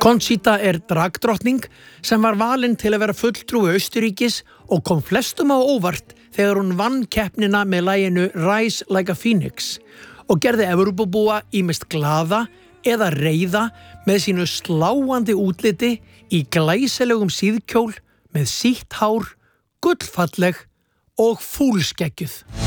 Conchita dragdrottning sem var valin til að vera fulltrúi Austurríkis og kom flestum á óvart þegar hún vann keppnina með laginu Rise Like a Phoenix og gerði Evrópubúa ýmist glaða eða reiða með sínu sláandi útliti í glæsilegum síðkjól með sítt hár, gullfalleg og fúlskeggjuð.